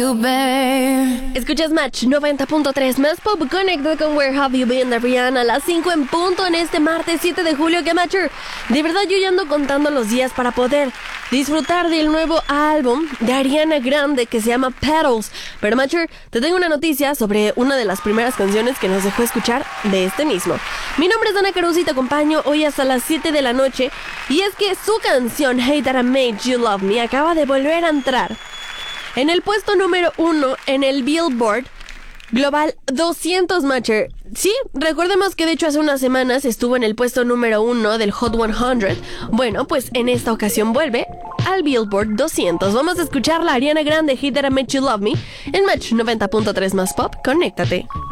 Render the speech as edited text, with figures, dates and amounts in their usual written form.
Escuchas Match 90.3 más pop, conectado con Where Have You Been de Rihanna a las 5 en punto en este martes 7 de julio. Que Matcher, de verdad yo ya ando contando los días para poder disfrutar del nuevo álbum de Ariana Grande que se llama Petals. Pero Matcher, te tengo una noticia sobre una de las primeras canciones que nos dejó escuchar de este mismo. Mi nombre es Ana Caruso y te acompaño hoy hasta las 7 de la noche. Y es que su canción Hey That I Made You Love Me acaba de volver a entrar en el puesto número 1 en el Billboard Global 200, Matcher. Sí, recordemos que de hecho hace unas semanas estuvo en el puesto número 1 del Hot 100. Bueno, pues en esta ocasión vuelve al Billboard 200. Vamos a escuchar la Ariana Grande Hit That I Made You Love Me en Match 90.3 más pop. Conéctate.